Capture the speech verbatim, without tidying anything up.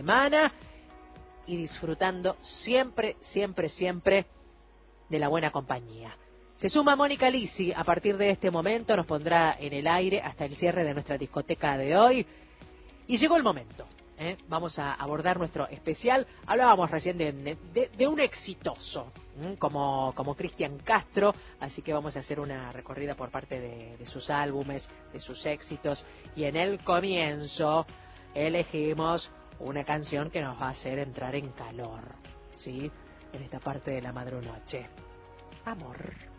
semana y disfrutando siempre, siempre, siempre de la buena compañía. Se suma Mónica Lisi, a partir de este momento nos pondrá en el aire hasta el cierre de nuestra discoteca de hoy. Y llegó el momento, ¿eh? Vamos a abordar nuestro especial. Hablábamos recién de, de, de un exitoso, ¿eh? como, como Cristian Castro, así que vamos a hacer una recorrida por parte de, de sus álbumes, de sus éxitos. Y en el comienzo elegimos una canción que nos va a hacer entrar en calor, ¿sí? En esta parte de la madrunoche. Amor.